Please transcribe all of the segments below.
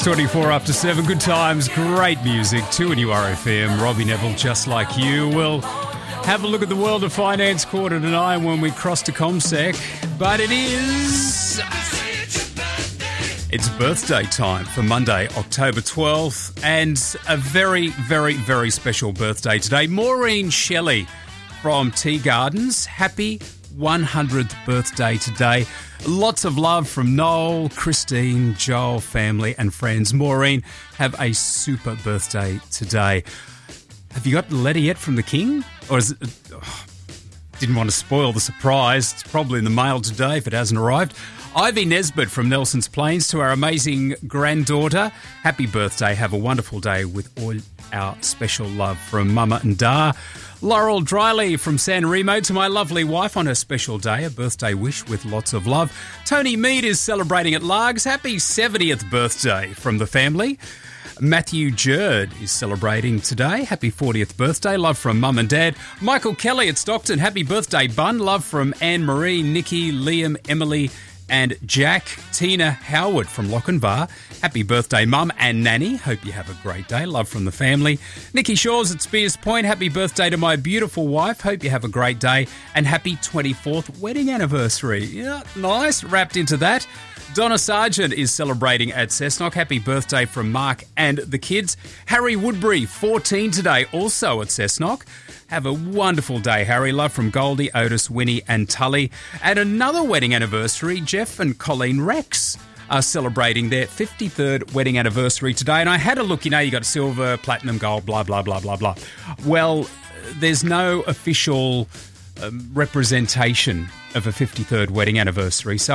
6:24 after 7. Good times, great music. 2 RFM. Robbie Neville, just like you. We'll have a look at the world of finance 8:45 when we cross to CommSec. But it's birthday time for Monday, October 12th. And a very, very, very special birthday today. Maureen Shelley from Tea Gardens. Happy 100th birthday today. Lots of love from Noel, Christine, Joel, family and friends. Maureen, have a super birthday today. Have you got the letter yet from the King? Or is it... didn't want to spoil the surprise. It's probably in the mail today if it hasn't arrived. Ivy Nesbitt from Nelson's Plains, to our amazing granddaughter. Happy birthday. Have a wonderful day with all our special love from Mama and Da. Laurel Drylee from San Remo, to my lovely wife on her special day, a birthday wish with lots of love. Tony Mead is celebrating at Largs. Happy 70th birthday from the family. Matthew Jerd is celebrating today. Happy 40th birthday. Love from Mum and Dad. Michael Kelly at Stockton. Happy birthday, Bun. Love from Anne-Marie, Nikki, Liam, Emily and Jack. Tina Howard from Lochinvar. Happy birthday, Mum and Nanny. Hope you have a great day. Love from the family. Nikki Shaw's at Spears Point. Happy birthday to my beautiful wife. Hope you have a great day. And happy 24th wedding anniversary. Yeah, nice. Wrapped into that. Donna Sargent is celebrating at Cessnock. Happy birthday from Mark and the kids. Harry Woodbury, 14 today, also at Cessnock. Have a wonderful day, Harry. Love from Goldie, Otis, Winnie and Tully. And another wedding anniversary, Jeff and Colleen Rex are celebrating their 53rd wedding anniversary today. And I had a look, you got silver, platinum, gold, blah, blah, blah, blah, blah. Well, there's no official representation of a 53rd wedding anniversary. So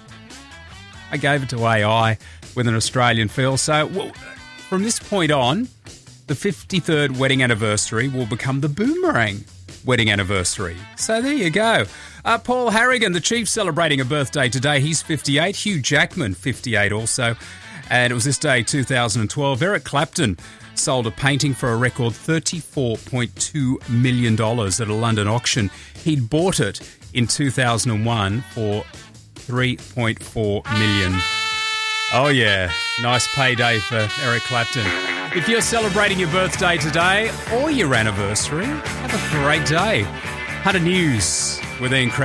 I gave it to AI with an Australian feel. So from this point on, the 53rd wedding anniversary will become the Boomerang wedding anniversary. So there you go. Paul Harrigan, the Chief, celebrating a birthday today. He's 58. Hugh Jackman, 58 also. And it was this day, 2012. Eric Clapton sold a painting for a record $34.2 million at a London auction. He'd bought it in 2001 for $3.4 million. Oh yeah, nice payday for Eric Clapton. If you're celebrating your birthday today or your anniversary, have a great day. Hunter News with Ian Crouch.